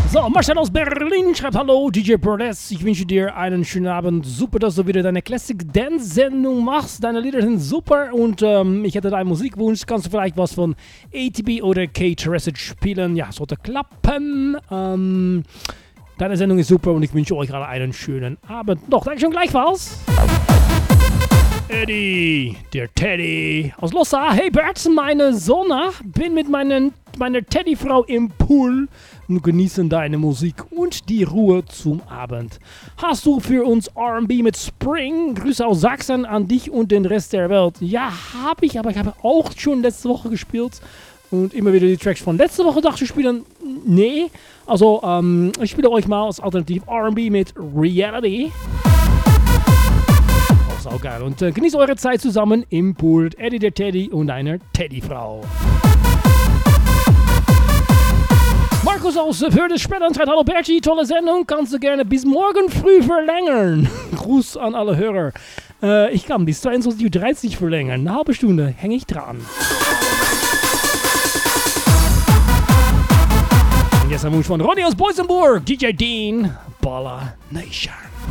So, Marcel aus Berlin schreibt: Hallo, DJ Brodes. Ich wünsche dir einen schönen Abend. Super, dass du wieder deine Classic Dance Sendung machst. Deine Lieder sind super und ich hätte deinen Musikwunsch. Kannst du vielleicht was von ATB oder K-Terracid spielen? Ja, sollte klappen. Deine Sendung ist super und ich wünsche euch alle einen schönen Abend noch. Dankeschön, gleichfalls. Eddie, der Teddy aus Lossa. Hey Bert, meine Sonna, bin mit meiner Teddyfrau im Pool und genießen deine Musik und die Ruhe zum Abend. Hast du für uns R&B mit Spring? Grüße aus Sachsen an dich und den Rest der Welt. Ja, habe ich, aber ich habe auch schon letzte Woche gespielt und immer wieder die Tracks von letzte Woche dachte ich spielen. Nee, also ich spiele euch mal als Alternativ R&B mit Reality. Auch geil. Und genießt eure Zeit zusammen im Pool. Eddie der Teddy und eine Teddyfrau. Markus aus Hörde-Spellentreit. Hallo Berti, tolle Sendung. Kannst du gerne bis morgen früh verlängern. Gruß an alle Hörer. Ich kann bis 22:30 Uhr verlängern. Eine halbe Stunde hänge ich dran. Und jetzt ein Wunsch von Ronny aus Boysenburg. DJ Dean, Baller Nation.